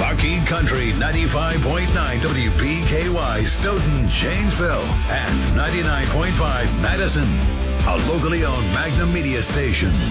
Lockheed Country 95.9 WBKY Stoughton, Janesville, and 99.5 Madison. A locally owned Magnum Media station.